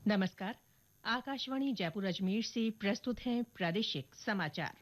नमस्कार। आकाशवाणी जयपुर अजमेर से प्रस्तुत हैं प्रादेशिक समाचार।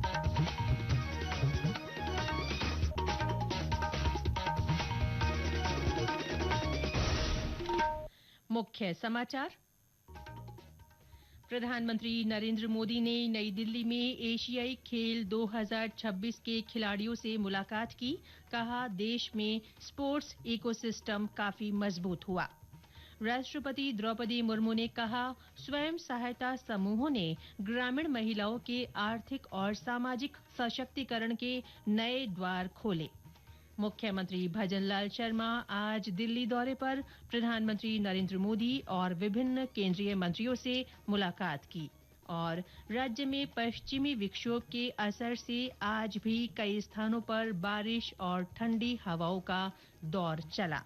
मुख्य समाचार। प्रधानमंत्री नरेंद्र मोदी ने नई दिल्ली में एशियाई खेल 2026 के खिलाड़ियों से मुलाकात की। कहा, देश में स्पोर्ट्स इकोसिस्टम काफी मजबूत हुआ। राष्ट्रपति द्रौपदी मुर्मू ने कहा, स्वयं सहायता समूहों ने ग्रामीण महिलाओं के आर्थिक और सामाजिक सशक्तिकरण के नए द्वार खोले। मुख्यमंत्री भजनलाल शर्मा आज दिल्ली दौरे पर प्रधानमंत्री नरेंद्र मोदी और विभिन्न केंद्रीय मंत्रियों से मुलाकात की। और राज्य में पश्चिमी विक्षोभ के असर से आज भी कई स्थानों पर बारिश और ठंडी हवाओं का दौर चला।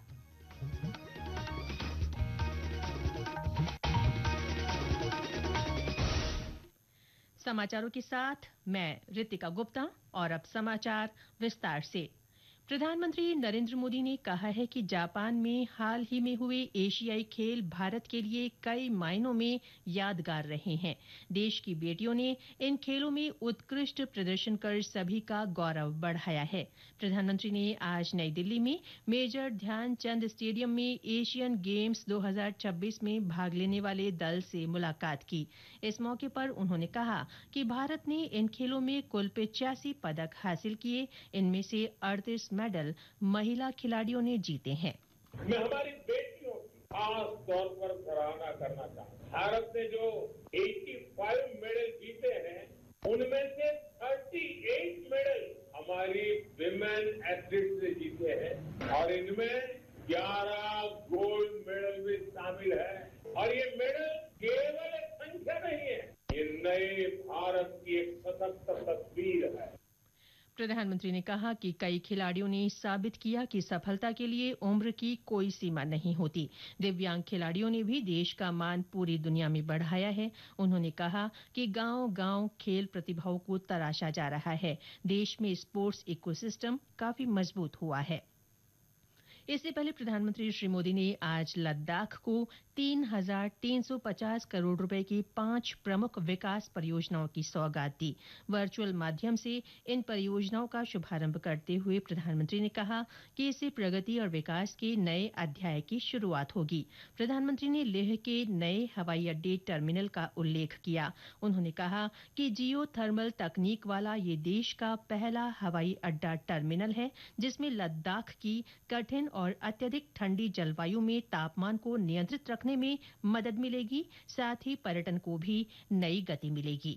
समाचारों के साथ मैं रितिका गुप्ता और अब समाचार विस्तार से। प्रधानमंत्री नरेंद्र मोदी ने कहा है कि जापान में हाल ही में हुए एशियाई खेल भारत के लिए कई मायनों में यादगार रहे हैं। देश की बेटियों ने इन खेलों में उत्कृष्ट प्रदर्शन कर सभी का गौरव बढ़ाया है। प्रधानमंत्री ने आज नई दिल्ली में मेजर ध्यानचंद स्टेडियम में एशियन गेम्स 2026 में भाग लेने वाले दल से मुलाकात की। इस मौके पर उन्होंने कहा कि भारत ने इन खेलों में कुल 85 पदक हासिल किए। इनमें से 38 मेडल महिला खिलाड़ियों ने जीते हैं। मैं हमारी बेटियों की खास तौर पर सराहना करना चाहता हूं। भारत ने जो 85 मेडल जीते हैं, उनमें से 38 मेडल हमारी विमेन एथलीट्स ने जीते हैं और इनमें 11 गोल्ड मेडल भी शामिल है। और ये मेडल केवल एक संख्या नहीं है, ये नए भारत की एक सशक्त तस्वीर है। प्रधानमंत्री ने कहा कि कई खिलाड़ियों ने साबित किया कि सफलता के लिए उम्र की कोई सीमा नहीं होती। दिव्यांग खिलाड़ियों ने भी देश का मान पूरी दुनिया में बढ़ाया है। उन्होंने कहा कि गांव-गांव खेल प्रतिभाओं को तराशा जा रहा है। देश में स्पोर्ट्स इकोसिस्टम काफी मजबूत हुआ है। इससे पहले प्रधानमंत्री श्री मोदी ने आज लद्दाख को 3,350 करोड़ रुपए की 5 प्रमुख विकास परियोजनाओं की सौगात दी। वर्चुअल माध्यम से इन परियोजनाओं का शुभारंभ करते हुए प्रधानमंत्री ने कहा कि इससे प्रगति और विकास के नए अध्याय की शुरुआत होगी। प्रधानमंत्री ने लेह के नए हवाई अड्डे टर्मिनल का उल्लेख किया। उन्होंने कहा कि जियो थर्मल तकनीक वाला ये देश का पहला हवाई अड्डा टर्मिनल है, जिसमें लद्दाख की कठिन और अत्यधिक ठंडी जलवायु में तापमान को नियंत्रित रखने में मदद मिलेगी। साथ ही पर्यटन को भी नई गति मिलेगी।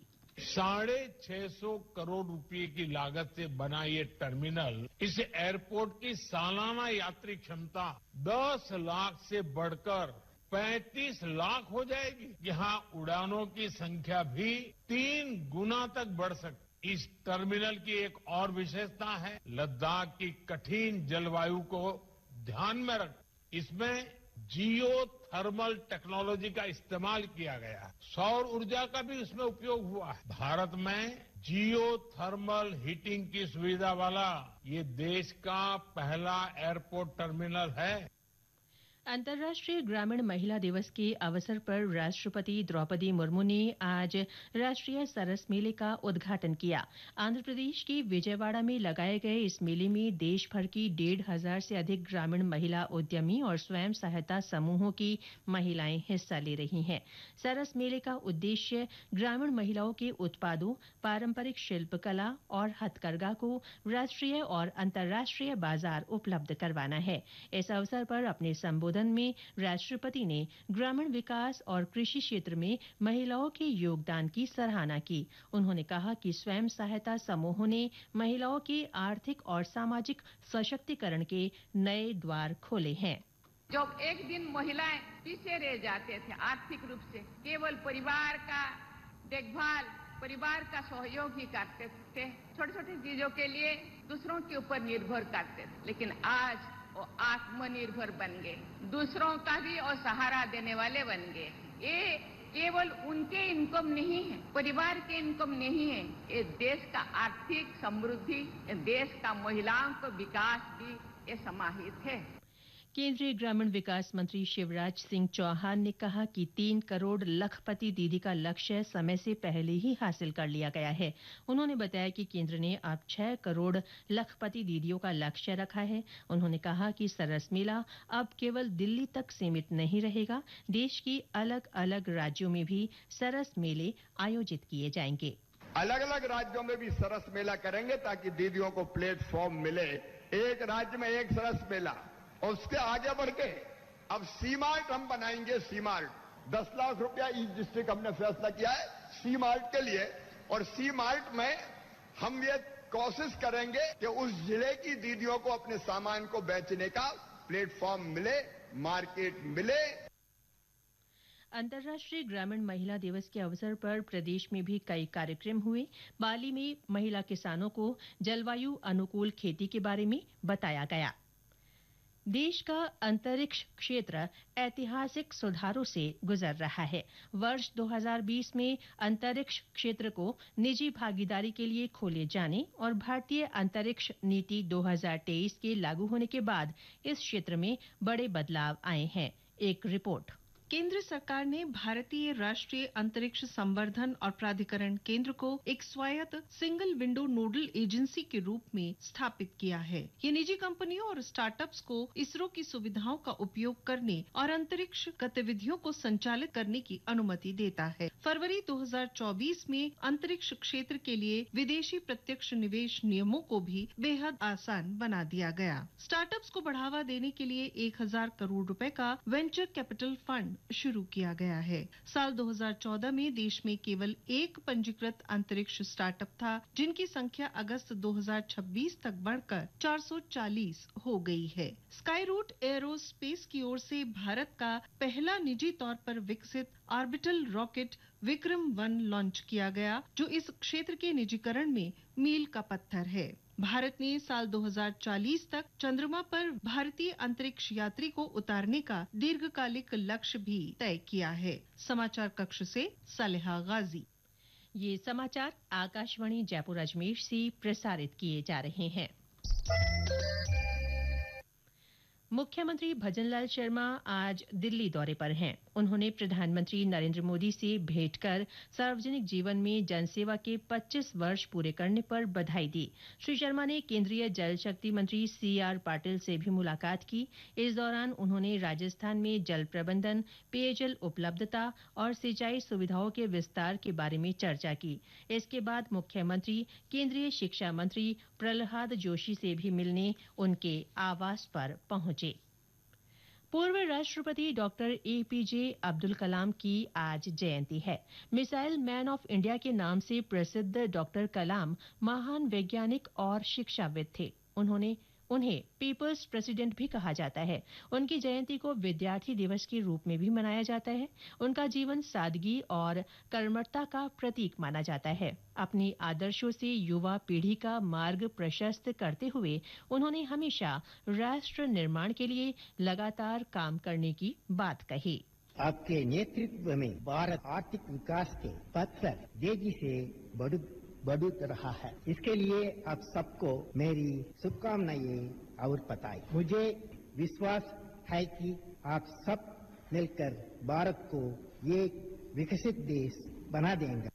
650 करोड़ रुपए की लागत से बना ये टर्मिनल, इस एयरपोर्ट की सालाना यात्री क्षमता 10 लाख से बढ़कर 35 लाख हो जाएगी। यहाँ उड़ानों की संख्या भी 3 गुना तक बढ़ सकती। इस टर्मिनल की एक और विशेषता है, लद्दाख की कठिन जलवायु को ध्यान में रख इसमें जियो थर्मल टेक्नोलॉजी का इस्तेमाल किया गया है। सौर ऊर्जा का भी उसमें उपयोग हुआ है। भारत में जियो थर्मल हीटिंग की सुविधा वाला ये देश का पहला एयरपोर्ट टर्मिनल है। अंतर्राष्ट्रीय ग्रामीण महिला दिवस के अवसर पर राष्ट्रपति द्रौपदी मुर्मू ने आज राष्ट्रीय सरस मेले का उद्घाटन किया। आंध्र प्रदेश के विजयवाड़ा में लगाए गए इस मेले में देश भर की 1,500 से अधिक ग्रामीण महिला उद्यमी और स्वयं सहायता समूहों की महिलाएं हिस्सा ले रही हैं। सरस मेले का उद्देश्य ग्रामीण महिलाओं के उत्पादों, पारंपरिक शिल्पकला और हथकरघा को राष्ट्रीय और अंतर्राष्ट्रीय बाजार उपलब्ध करवाना है। इस अवसर पर अपने संबोधन में राष्ट्रपति ने ग्रामीण विकास और कृषि क्षेत्र में महिलाओं के योगदान की सराहना की। उन्होंने कहा कि स्वयं सहायता समूहों ने महिलाओं के आर्थिक और सामाजिक सशक्तिकरण के नए द्वार खोले हैं। जब एक दिन महिलाएं पीछे रह जाते थे आर्थिक रूप से, केवल परिवार का देखभाल, परिवार का सहयोग ही करते थे, छोटे छोटे चीजों के लिए दूसरों के ऊपर निर्भर करते थे। लेकिन आज वो आत्मनिर्भर बन गए, दूसरों का भी और सहारा देने वाले बन गए। ये केवल उनके इनकम नहीं है, परिवार के इनकम नहीं है, ये देश का आर्थिक समृद्धि, देश का महिलाओं का विकास भी ये समाहित है। केंद्रीय ग्रामीण विकास मंत्री शिवराज सिंह चौहान ने कहा कि 3 करोड़ लखपति दीदी का लक्ष्य समय से पहले ही हासिल कर लिया गया है। उन्होंने बताया कि केंद्र ने अब 6 करोड़ लखपति दीदियों का लक्ष्य रखा है। उन्होंने कहा कि सरस मेला अब केवल दिल्ली तक सीमित नहीं रहेगा, देश की अलग अलग राज्यों में भी सरस मेले आयोजित किए जाएंगे। अलग अलग राज्यों में भी सरस मेला करेंगे ताकि दीदियों को प्लेटफॉर्म मिले। एक राज्य में एक सरस मेला और उसके आगे बढ़ के अब सी मार्ट हम बनाएंगे। सी मार्ट 10 लाख रुपया ईच डिस्ट्रिक्ट हमने फैसला किया है सी मार्ट के लिए। और सी मार्ट में हम ये कोशिश करेंगे कि उस जिले की दीदियों को अपने सामान को बेचने का प्लेटफॉर्म मिले, मार्केट मिले। अंतर्राष्ट्रीय ग्रामीण महिला दिवस के अवसर पर प्रदेश में भी कई कार्यक्रम हुए। बाली में महिला किसानों को जलवायु अनुकूल खेती के बारे में बताया गया। देश का अंतरिक्ष क्षेत्र ऐतिहासिक सुधारों से गुजर रहा है। वर्ष 2020 में अंतरिक्ष क्षेत्र को निजी भागीदारी के लिए खोले जाने और भारतीय अंतरिक्ष नीति 2023 के लागू होने के बाद इस क्षेत्र में बड़े बदलाव आए हैं। एक रिपोर्ट। केंद्र सरकार ने भारतीय राष्ट्रीय अंतरिक्ष संवर्धन और प्राधिकरण केंद्र को एक स्वायत्त सिंगल विंडो नोडल एजेंसी के रूप में स्थापित किया है। ये निजी कंपनियों और स्टार्टअप्स को इसरो की सुविधाओं का उपयोग करने और अंतरिक्ष गतिविधियों को संचालित करने की अनुमति देता है। फरवरी 2024 में अंतरिक्ष क्षेत्र के लिए विदेशी प्रत्यक्ष निवेश नियमों को भी बेहद आसान बना दिया गया। स्टार्टअप्स को बढ़ावा देने के लिए 1000 करोड़ रुपए का वेंचर कैपिटल फंड शुरू किया गया है। साल 2014 में देश में केवल एक पंजीकृत अंतरिक्ष स्टार्टअप था, जिनकी संख्या अगस्त 2026 तक बढ़कर 440 हो गई है। स्काई रूट एरोस्पेस की ओर से भारत का पहला निजी तौर पर विकसित ऑर्बिटल रॉकेट विक्रम-1 लॉन्च किया गया, जो इस क्षेत्र के निजीकरण में मील का पत्थर है। भारत ने साल 2040 तक चंद्रमा पर भारतीय अंतरिक्ष यात्री को उतारने का दीर्घकालिक लक्ष्य भी तय किया है। समाचार कक्ष से सालेहा गाजी। ये समाचार आकाशवाणी जयपुर अजमेर से प्रसारित किए जा रहे हैं। मुख्यमंत्री भजनलाल शर्मा आज दिल्ली दौरे पर हैं। उन्होंने प्रधानमंत्री नरेंद्र मोदी से भेंट कर सार्वजनिक जीवन में जनसेवा के 25 वर्ष पूरे करने पर बधाई दी। श्री शर्मा ने केंद्रीय जल शक्ति मंत्री CR पाटिल से भी मुलाकात की। इस दौरान उन्होंने राजस्थान में जल प्रबंधन, पेयजल उपलब्धता और सिंचाई सुविधाओं के विस्तार के बारे में चर्चा की। इसके बाद मुख्यमंत्री केंद्रीय शिक्षा मंत्री प्रहलाद जोशी से भी मिलने उनके आवास पर पहुंचे। पूर्व राष्ट्रपति डॉक्टर APJ अब्दुल कलाम की आज जयंती है। मिसाइल मैन ऑफ इंडिया के नाम से प्रसिद्ध डॉक्टर कलाम महान वैज्ञानिक और शिक्षाविद थे। उन्हें पीपल्स प्रेसिडेंट भी कहा जाता है। उनकी जयंती को विद्यार्थी दिवस के रूप में भी मनाया जाता है। उनका जीवन सादगी और कर्मठता का प्रतीक माना जाता है। अपने आदर्शों से युवा पीढ़ी का मार्ग प्रशस्त करते हुए उन्होंने हमेशा राष्ट्र निर्माण के लिए लगातार काम करने की बात कही। आपके नेतृत्व में भारत आर्थिक विकास के पथ पर तेजी से बढ़ रहा है। इसके लिए आप सबको मेरी शुभकामनाएं और बधाई। मुझे विश्वास है कि आप सब मिलकर भारत को एक विकसित देश बना देंगे।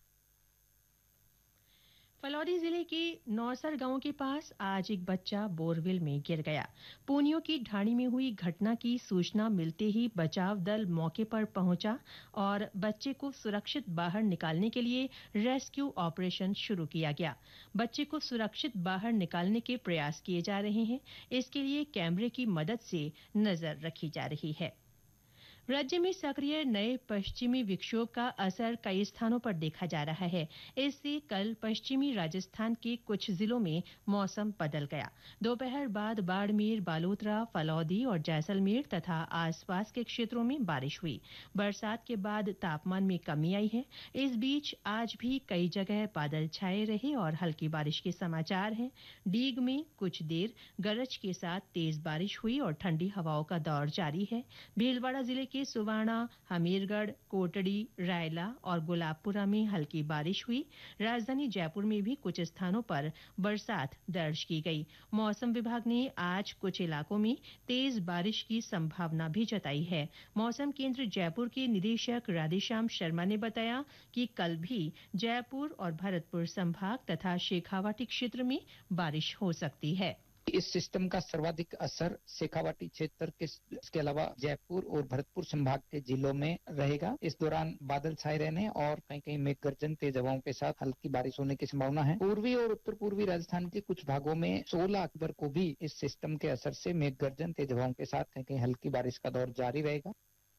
फलौदी जिले के नौसर गांव के पास आज एक बच्चा बोरवेल में गिर गया। पूनियों की ढाणी में हुई घटना की सूचना मिलते ही बचाव दल मौके पर पहुंचा और बच्चे को सुरक्षित बाहर निकालने के लिए रेस्क्यू ऑपरेशन शुरू किया गया। बच्चे को सुरक्षित बाहर निकालने के प्रयास किए जा रहे हैं। इसके लिए कैमरे की मदद से नजर रखी जा रही है। राज्य में सक्रिय नए पश्चिमी विक्षोभ का असर कई स्थानों पर देखा जा रहा है। इससे कल पश्चिमी राजस्थान के कुछ जिलों में मौसम बदल गया। दोपहर बाद बाड़मेर, बालोतरा, फलौदी और जैसलमेर तथा आसपास के क्षेत्रों में बारिश हुई। बरसात के बाद तापमान में कमी आई है। इस बीच आज भी कई जगह बादल छाए रहे और हल्की बारिश के समाचार हैं। डीग में कुछ देर गरज के साथ तेज बारिश हुई और ठंडी हवाओं का दौर जारी है। भीलवाड़ा जिले के सुवाणा, हमीरगढ़, कोटड़ी, रायला और गुलाबपुरा में हल्की बारिश हुई। राजधानी जयपुर में भी कुछ स्थानों पर बरसात दर्ज की गई। मौसम विभाग ने आज कुछ इलाकों में तेज बारिश की संभावना भी जताई है। मौसम केंद्र जयपुर के निदेशक राधेश्याम शर्मा ने बताया कि कल भी जयपुर और भरतपुर संभाग तथा शेखावाटी क्षेत्र में बारिश हो सकती है। इस सिस्टम का सर्वाधिक असर शेखावाटी क्षेत्र के इसके अलावा जयपुर और भरतपुर संभाग के जिलों में रहेगा। इस दौरान बादल छाए रहने और कहीं कहीं मेघ गर्जन तेज हवाओं के साथ हल्की बारिश होने की संभावना है। पूर्वी और उत्तर पूर्वी राजस्थान के कुछ भागों में 16 अक्टूबर को भी इस सिस्टम के असर से मेघ गर्जन तेज हवाओं के साथ कहीं कहीं हल्की बारिश का दौर जारी रहेगा।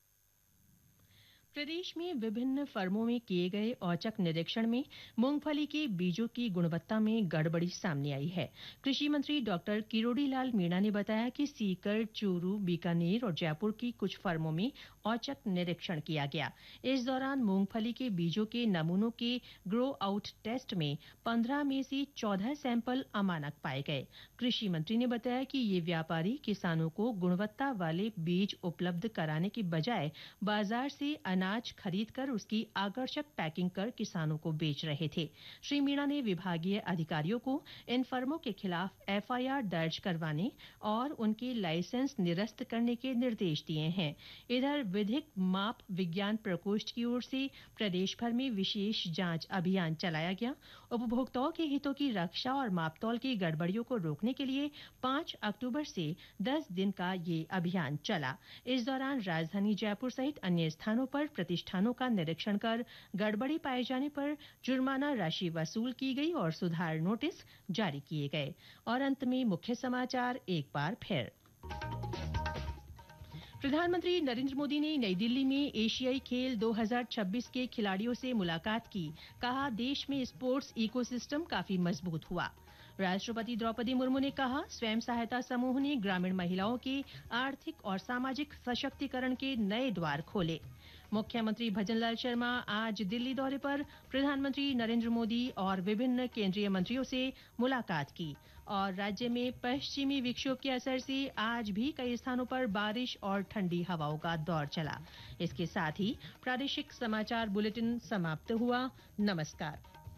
प्रदेश में विभिन्न फर्मों में किए गए औचक निरीक्षण में मूंगफली के बीजों की गुणवत्ता में गड़बड़ी सामने आई है। कृषि मंत्री डॉक्टर किरोड़ी लाल मीणा ने बताया कि सीकर, चूरू, बीकानेर और जयपुर की कुछ फर्मों में औचक निरीक्षण किया गया। इस दौरान मूंगफली के बीजों के नमूनों के ग्रो आउट टेस्ट में 15 में से 14 सैंपल अमानक पाए गए। कृषि मंत्री ने बताया कि ये व्यापारी किसानों को गुणवत्ता वाले बीज उपलब्ध कराने के बजाय बाजार से अनाज खरीदकर उसकी आकर्षक पैकिंग कर किसानों को बेच रहे थे। श्री मीणा ने विभागीय अधिकारियों को इन फर्मों के खिलाफ एफआईआर दर्ज करवाने और उनके लाइसेंस निरस्त करने के निर्देश दिए हैं। इधर विधिक माप विज्ञान प्रकोष्ठ की ओर से प्रदेश भर में विशेष जांच अभियान चलाया गया। उपभोक्ताओं के हितों की रक्षा और मापतौल की गड़बड़ियों को रोकने के लिए 5 अक्टूबर से 10 दिन का ये अभियान चला। इस दौरान राजधानी जयपुर सहित अन्य स्थानों पर प्रतिष्ठानों का निरीक्षण कर गड़बड़ी पाए जाने पर जुर्माना राशि वसूल की गई और सुधार नोटिस जारी किए गए। और अंत में मुख्य समाचार एक बार फिर। प्रधानमंत्री नरेंद्र मोदी ने नई दिल्ली में एशियाई खेल 2026 के खिलाड़ियों से मुलाकात की। कहा, देश में स्पोर्ट्स इकोसिस्टम काफी मजबूत हुआ। राष्ट्रपति द्रौपदी मुर्मू ने कहा, स्वयं सहायता समूह ने ग्रामीण महिलाओं के आर्थिक और सामाजिक सशक्तिकरण के नए द्वार खोले। मुख्यमंत्री भजनलाल शर्मा आज दिल्ली दौरे पर प्रधानमंत्री नरेंद्र मोदी और विभिन्न केंद्रीय मंत्रियों से मुलाकात की। और राज्य में पश्चिमी विक्षोभ के असर से आज भी कई स्थानों पर बारिश और ठंडी हवाओं का दौर चला। इसके साथ ही प्रादेशिक समाचार बुलेटिन समाप्त हुआ। नमस्कार।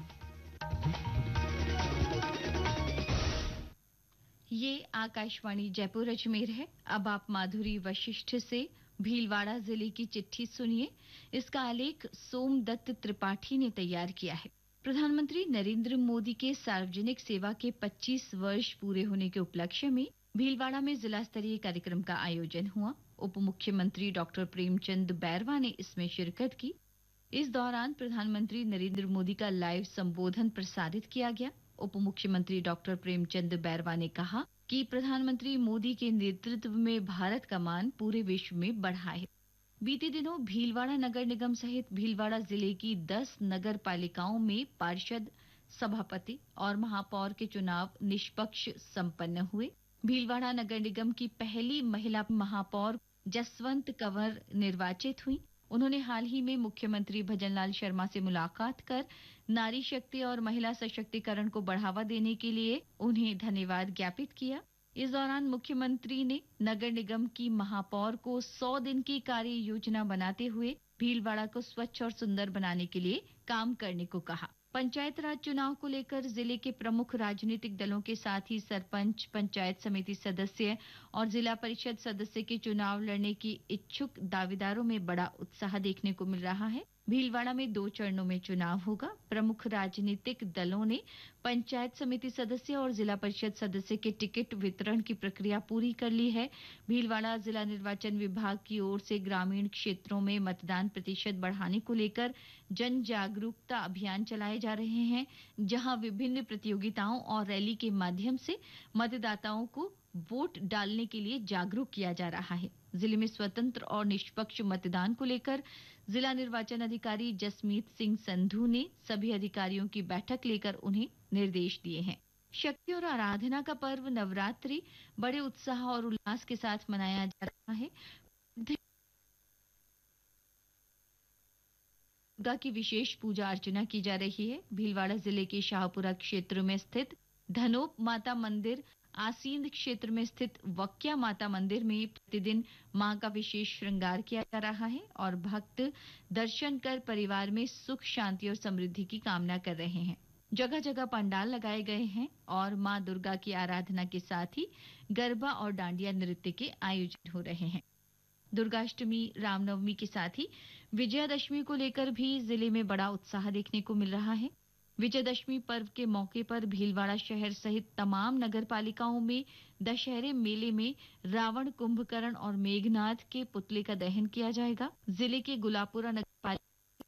ये आकाशवाणी जयपुर अजमेर है। अब आप माधुरी वशिष्ठ से भीलवाड़ा जिले की चिट्ठी सुनिए। इसका आलेख सोमदत्त त्रिपाठी ने तैयार किया है। प्रधानमंत्री नरेंद्र मोदी के सार्वजनिक सेवा के 25 वर्ष पूरे होने के उपलक्ष्य में भीलवाड़ा में जिला स्तरीय कार्यक्रम का आयोजन हुआ। उप मुख्यमंत्री डॉक्टर प्रेमचंद बैरवा ने इसमें शिरकत की। इस दौरान प्रधानमंत्री नरेंद्र मोदी का लाइव संबोधन प्रसारित किया गया। उप मुख्यमंत्री डॉक्टर प्रेमचंद बैरवा ने कहा कि प्रधानमंत्री मोदी के नेतृत्व में भारत का मान पूरे विश्व में बढ़ा है। बीते दिनों भीलवाड़ा नगर निगम सहित भीलवाड़ा जिले की 10 नगर पालिकाओं में पार्षद, सभापति और महापौर के चुनाव निष्पक्ष संपन्न हुए। भीलवाड़ा नगर निगम की पहली महिला महापौर जसवंत कंवर निर्वाचित हुई। उन्होंने हाल ही में मुख्यमंत्री भजनलाल शर्मा से मुलाकात कर नारी शक्ति और महिला सशक्तिकरण को बढ़ावा देने के लिए उन्हें धन्यवाद ज्ञापित किया। इस दौरान मुख्यमंत्री ने नगर निगम की महापौर को 100 दिन की कार्य योजना बनाते हुए भीलवाड़ा को स्वच्छ और सुंदर बनाने के लिए काम करने को कहा। पंचायत राज चुनाव को लेकर जिले के प्रमुख राजनीतिक दलों के साथ ही सरपंच, पंचायत समिति सदस्य और जिला परिषद सदस्य के चुनाव लड़ने की इच्छुक दावेदारों में बड़ा उत्साह देखने को मिल रहा है। भीलवाड़ा में 2 चरणों में चुनाव होगा। प्रमुख राजनीतिक दलों ने पंचायत समिति सदस्य और जिला परिषद सदस्य के टिकट वितरण की प्रक्रिया पूरी कर ली है। भीलवाड़ा जिला निर्वाचन विभाग की ओर से ग्रामीण क्षेत्रों में मतदान प्रतिशत बढ़ाने को लेकर जन जागरूकता अभियान चलाए जा रहे हैं, जहां विभिन्न प्रतियोगिताओं और रैली के माध्यम से मतदाताओं को वोट डालने के लिए जागरूक किया जा रहा है। जिले में स्वतंत्र और निष्पक्ष मतदान को लेकर जिला निर्वाचन अधिकारी जसमीत सिंह संधू ने सभी अधिकारियों की बैठक लेकर उन्हें निर्देश दिए हैं। शक्ति और आराधना का पर्व नवरात्रि बड़े उत्साह और उल्लास के साथ मनाया जा रहा है। दुर्गा की विशेष पूजा अर्चना की जा रही है। भीलवाड़ा जिले के शाहपुरा क्षेत्र में स्थित धनोप माता मंदिर आसींद क्षेत्र में स्थित वक्या माता मंदिर में प्रतिदिन मां का विशेष श्रृंगार किया जा रहा है और भक्त दर्शन कर परिवार में सुख, शांति और समृद्धि की कामना कर रहे हैं। जगह जगह पंडाल लगाए गए हैं और मां दुर्गा की आराधना के साथ ही गरबा और डांडिया नृत्य के आयोजन हो रहे हैं। दुर्गाष्टमी, रामनवमी के साथ ही विजयादशमी को लेकर भी जिले में बड़ा उत्साह देखने को मिल रहा है। विजयदशमी पर्व के मौके पर भीलवाड़ा शहर सहित तमाम नगर पालिकाओं में दशहरे मेले में रावण, कुंभकर्ण और मेघनाथ के पुतले का दहन किया जाएगा। जिले के गुलापुरा नगर पालिका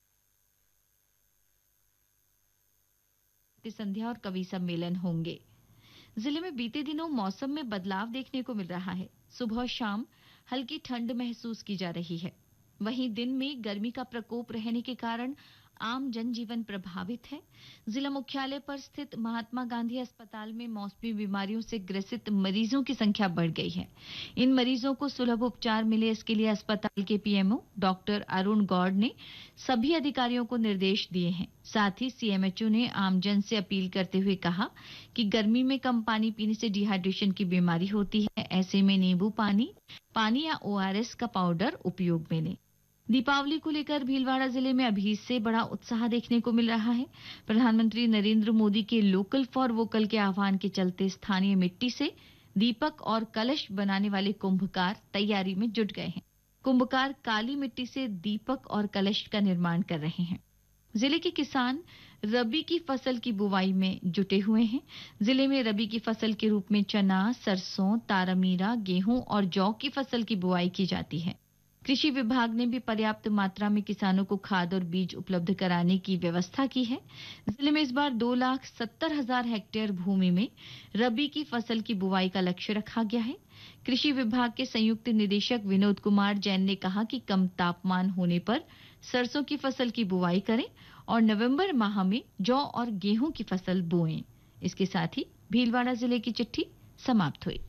संध्या और कवि सम्मेलन होंगे। जिले में बीते दिनों मौसम में बदलाव देखने को मिल रहा है। सुबह शाम हल्की ठंड महसूस की जा रही है। वहीं दिन में गर्मी का प्रकोप रहने के कारण आम जनजीवन प्रभावित है। जिला मुख्यालय पर स्थित महात्मा गांधी अस्पताल में मौसमी बीमारियों से ग्रसित मरीजों की संख्या बढ़ गई है। इन मरीजों को सुलभ उपचार मिले, इसके लिए अस्पताल के पीएमओ डॉक्टर अरुण गौड़ ने सभी अधिकारियों को निर्देश दिए हैं। साथ ही सीएमएचओ ने आमजन से अपील करते हुए कहा कि गर्मी में कम पानी पीने से डिहाइड्रेशन की बीमारी होती है। ऐसे में नींबू पानी या ओआरएस का पाउडर उपयोग में लें। दीपावली को लेकर भीलवाड़ा जिले में अभी से बड़ा उत्साह देखने को मिल रहा है। प्रधानमंत्री नरेंद्र मोदी के लोकल फॉर वोकल के आह्वान के चलते स्थानीय मिट्टी से दीपक और कलश बनाने वाले कुंभकार तैयारी में जुट गए हैं। कुंभकार काली मिट्टी से दीपक और कलश का निर्माण कर रहे हैं। जिले के किसान रबी की फसल की बुवाई में जुटे हुए हैं। जिले में रबी की फसल के रूप में चना, सरसों, तारामीरा, गेहूं और जौ की फसल की बुवाई की जाती है। कृषि विभाग ने भी पर्याप्त मात्रा में किसानों को खाद और बीज उपलब्ध कराने की व्यवस्था की है। जिले में इस बार 2,70,000 हेक्टेयर भूमि में रबी की फसल की बुवाई का लक्ष्य रखा गया है। कृषि विभाग के संयुक्त निदेशक विनोद कुमार जैन ने कहा कि कम तापमान होने पर सरसों की फसल की बुवाई करें और नवंबर माह में जौ और गेहूं की फसल बोएं। इसके साथ ही भीलवाड़ा जिले की चिट्ठी समाप्त हुई।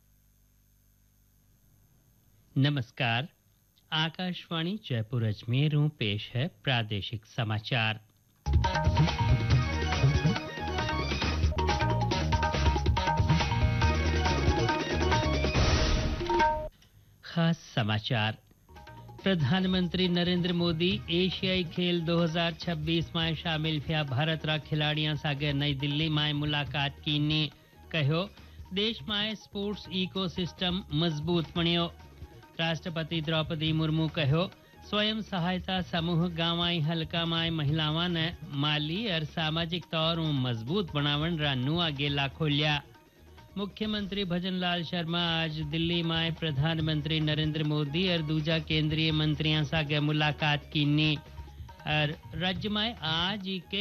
नमस्कार, आकाशवाणी जयपुर अजमेर पेश है प्रादेशिक समाचार। खास समाचार। प्रधानमंत्री नरेंद्र मोदी एशियाई खेल 2026 में शामिल थिया भारत रा खिलाड़ियों सागे नई दिल्ली में मुलाकात की ने कहो देश में स्पोर्ट्स इकोसिस्टम मजबूत बण्यो। राष्ट्रपति द्रौपदी मुर्मू कहो स्वयं सहायता समूह गांवाई हल्का में महिलावां ने माली और सामाजिक तौर मजबूत बनावन रा नुआ गेला खोलिया। मुख्यमंत्री भजनलाल शर्मा आज दिल्ली में प्रधानमंत्री नरेंद्र मोदी और दूजा केंद्रीय मंत्रियों सागे मुलाकात की और राज्य में आज के